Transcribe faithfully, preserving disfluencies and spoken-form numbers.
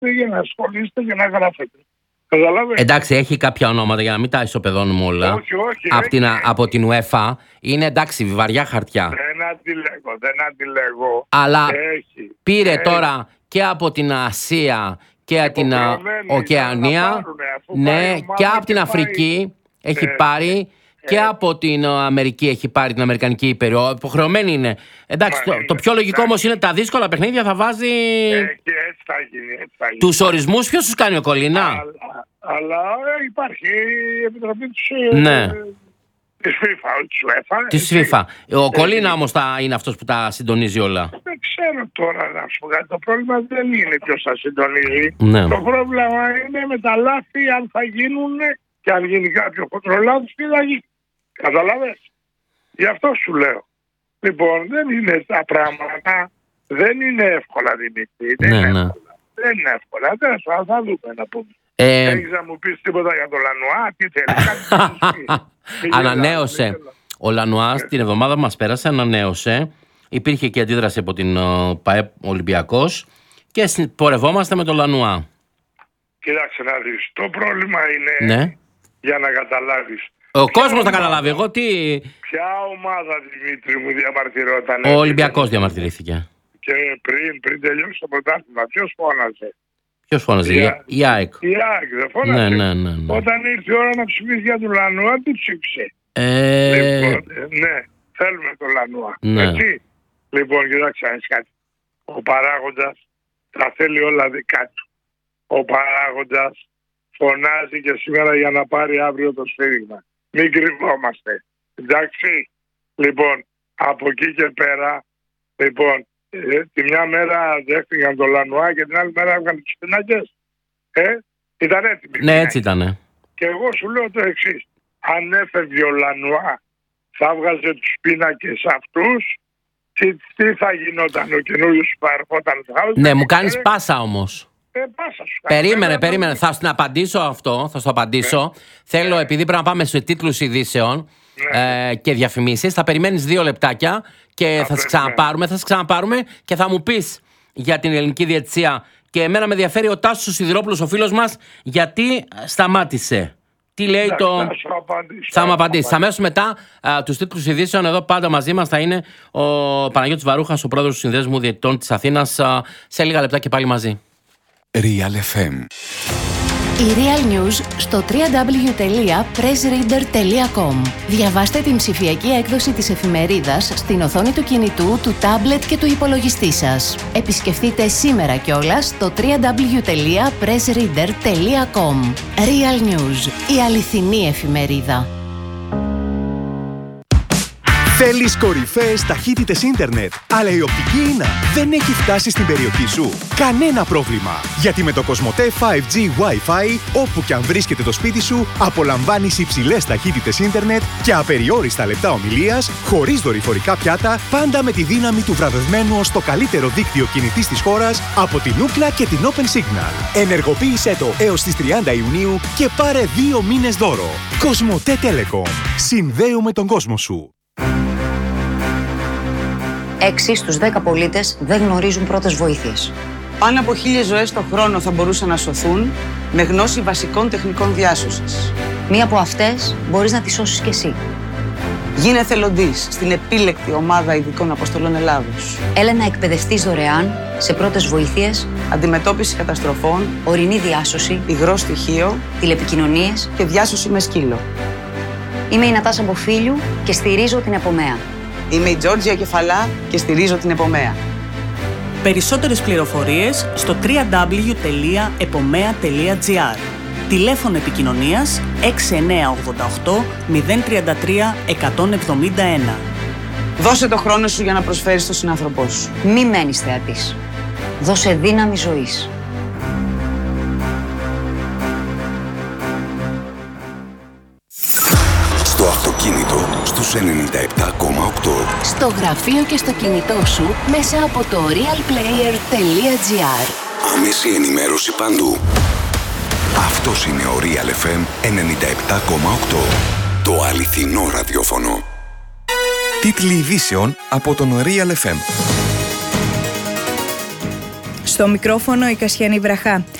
για να ασχολείστε και να γράφετε. Καταλάβετε. Εντάξει, έχει κάποια ονόματα για να μην τα ισοπεδώνουμε όλα. Όχι, όχι. Από την, έχει. από την UEFA είναι εντάξει, βαριά χαρτιά. Δεν αντιλέγω, δεν αντιλέγω. Αλλά έχει. πήρε έχει. τώρα και από την Ασία και από την Οκεανία. Ναι, και από την Αφρική πάει. Έχει ε, πάρει. Ε, και από την Αμερική έχει πάρει, την Αμερικανική Ήπειρο. Υποχρεωμένη είναι. Εντάξει, το, είναι, το πιο λογικό όμως είναι τα δύσκολα παιχνίδια θα βάζει. Ε, και έτσι θα γίνει. Έτσι θα γίνει. Τους ορισμούς ποιος τους κάνει, ο Κολίνα? Αλλά, αλλά υπάρχει η επιτροπή της. Ναι. Ε, Της FIFA, της UEFA. Της FIFA. Ο Κολίνα όμως θα είναι αυτός που τα συντονίζει όλα. Δεν ξέρω τώρα να σου πω κάτι. Το πρόβλημα δεν είναι ποιος θα συντονίζει. Ναι. Το πρόβλημα είναι με τα λάθη, αν θα γίνουν και αν γίνει κάποιο κοντρολάδος, τι θα γίνει. Καταλαβες. Γι' αυτό σου λέω. Λοιπόν, δεν είναι τα πράγματα, δεν είναι εύκολα, Δημήτρη. Δεν, ναι, είναι ναι. εύκολα. Δεν είναι εύκολα. Δεν θα, θα δούμε να πούμε. Ε... Έχεις να μου πεις τίποτα για το Λανουά, τι θέλει, κάτι. Ανανέωσε. Ο Λανουάς την εβδομάδα που μας πέρασε ανανέωσε. Υπήρχε και αντίδραση από την ΠΑΕ Ολυμπιακός και πορευόμαστε με το Λανουά. Κοίταξε να δεις. Το πρόβλημα είναι, ναι. για να καταλάβεις. Ο κόσμος θα καταλάβει. Εγώ τι... Ποια ομάδα, Δημήτρη μου, διαμαρτυρόταν? Ο Ολυμπιακός διαμαρτυρήθηκε. Και πριν, πριν τελειώσει το πρωτάθλημα, ποιος φώναζε? Ποιος φώναζε? Η, η ΑΕΚ. Η ΑΕΚ δεν φώναζε? Ναι, ναι, ναι, ναι. Όταν ήρθε η ώρα να ψηφίσει για τον Λανουά, τι ψήφισε? Ε... Λοιπόν, ναι, θέλουμε τον Λανουά. Ναι. Έτσι. Λοιπόν, κοιτάξτε να κάτι. Ο παράγοντας τα θέλει όλα δικά του. Ο παράγοντας φωνάζει και σήμερα για να πάρει αύριο το σφύριγμα. Μην κρυβόμαστε. Εντάξει. Λοιπόν, από εκεί και πέρα, λοιπόν, ε, τη μια μέρα δέχτηκαν τον Λανουά και την άλλη μέρα έβγαλαν τους πινάκες. Ε, ήταν έτοιμοι. Ναι, έτσι ήτανε. Και εγώ σου λέω το εξής. Αν έφευγε ο Λανουά, θα βγάζε τους πίνακες αυτούς. Τι, τι θα γινόταν ο καινούριος που ερχόταν? Ναι, μου κάνεις ε, πάσα όμως. Ε, πάσα σου. Περίμενε, περίμενε. Θα σου απαντήσω αυτό. Θα σου απαντήσω. Ναι. Θέλω, ναι. επειδή πρέπει να πάμε σε τίτλους ειδήσεων ναι. ε, και διαφημίσεις, θα περιμένεις δύο λεπτάκια και θα, θα σε ξαναπάρουμε. Θα σε ξαναπάρουμε και θα μου πεις για την ελληνική διαιτησία. Και εμένα με ενδιαφέρει ο Τάσος ο Σιδηρόπουλος, ο φίλος μας, γιατί σταμάτησε. Τι λέει ναι, το. Θα, σου απαντήσω, θα μου απαντήσει. Αμέσως μετά τους τίτλους ειδήσεων, εδώ πάντα μαζί μας θα είναι ο Παναγιώτης Βαρούχας, ο πρόεδρος του Συνδέσμου Διαιτητών της Αθήνας. Α, σε λίγα λεπτά και πάλι μαζί. Real εφ εμ. Η Real News στο double-u double-u double-u τελεία press reader τελεία com. Διαβάστε την ψηφιακή έκδοση της εφημερίδας στην οθόνη του κινητού, του τάμπλετ και του υπολογιστή σας. Επισκεφτείτε σήμερα κιόλας το double-u double-u double-u τελεία press reader τελεία com. Real News, η αληθινή εφημερίδα. Θέλεις κορυφαίες ταχύτητες ίντερνετ, αλλά η οπτική ίνα δεν έχει φτάσει στην περιοχή σου? Κανένα πρόβλημα, γιατί με το Κοσμοτέ φάιβ τζι Wi-Fi, όπου και αν βρίσκεται το σπίτι σου, απολαμβάνεις υψηλές ταχύτητες ίντερνετ και απεριόριστα λεπτά ομιλίας, χωρίς δορυφορικά πιάτα, πάντα με τη δύναμη του βραβευμένου ως το καλύτερο δίκτυο κινητής της χώρας από την Ookla και την Open Signal. Ενεργοποίησέ το έως τις τριάντα Ιουνίου και πάρε δύο μήνες δώρο. Κοσμοτέ Telecom. Συνδέουμε τον κόσμο σου. Έξι στους δέκα πολίτες δεν γνωρίζουν πρώτες βοήθειες. Πάνω από χίλιες ζωές το χρόνο θα μπορούσαν να σωθούν με γνώση βασικών τεχνικών διάσωσης. Μία από αυτές μπορείς να τη σώσεις κι εσύ. Γίνε εθελοντής στην επίλεκτη ομάδα ειδικών αποστολών Ελλάδος. Έλα να εκπαιδευτείς δωρεάν σε πρώτες βοήθειες, αντιμετώπιση καταστροφών, ορεινή διάσωση, υγρό στοιχείο, τηλεπικοινωνίες και διάσωση με σκύλο. Είμαι η Νατάσα Μποφίλιου και στηρίζω την Επομέα. Είμαι η Τζόρτζια Κεφαλά και στηρίζω την Επομέα. Περισσότερες πληροφορίες στο double-u double-u double-u τελεία επομέα τελεία τζι άρ. Τηλέφωνο επικοινωνίας έξι εννιά οκτώ οκτώ μηδέν τρία τρία εκατόν εβδομήντα ένα. Δώσε το χρόνο σου για να προσφέρεις στον συνάνθρωπό σου. Μη μένεις θεατής. Δώσε δύναμη ζωής. Στο αυτοκίνητο στους ενενήντα επτά κόμμα οκτώ. Στο γραφείο και στο κινητό σου μέσα από το real player τελεία τζι άρ. Άμεση ενημέρωση παντού. Αυτός είναι ο Real εφ εμ ενενήντα επτά κόμμα οκτώ. Το αληθινό ραδιόφωνο. Τίτλοι ειδήσεων από τον Real εφ εμ. Στο μικρόφωνο η Κασιανή Βραχά.